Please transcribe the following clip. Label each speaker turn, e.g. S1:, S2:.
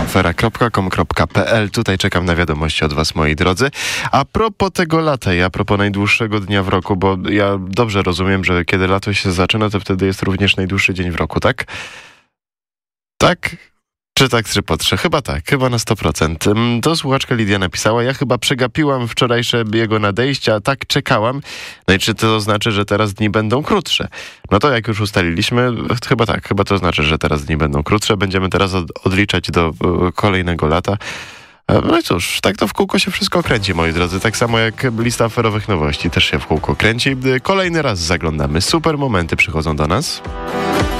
S1: afera.com.pl. Tutaj czekam na wiadomości od was, moi drodzy. A propos tego lata i a propos najdłuższego dnia w roku, bo ja dobrze rozumiem, że kiedy lato się zaczyna, to wtedy jest również najdłuższy dzień w roku, tak? Tak? Czy tak, czy patrzę? Chyba tak, chyba na 100%. To słuchaczka Lidia napisała, ja chyba przegapiłam wczorajsze jego nadejście, a tak czekałam. No i czy to znaczy, że teraz dni będą krótsze? No to jak już ustaliliśmy, chyba tak, chyba to znaczy, że teraz dni będą krótsze. Będziemy teraz odliczać do kolejnego lata. No i cóż, tak to w kółko się wszystko kręci, moi drodzy. Tak samo jak lista aferowych nowości też się w kółko kręci. Kolejny raz zaglądamy. Super momenty przychodzą do nas.